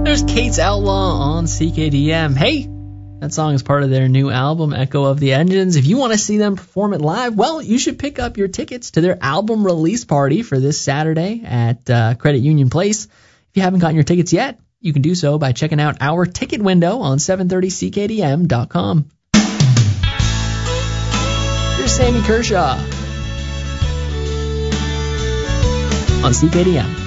There's Kate's Outlaw on CKDM. Hey, that song is part of their new album, Echo of the Engines. If you want to see them perform it live, well, you should pick up your tickets to their album release party for this Saturday at Credit Union Place. If you haven't gotten your tickets yet, you can do so by checking out our ticket window on 730ckdm.com. Here's Sammy Kershaw on CKDM.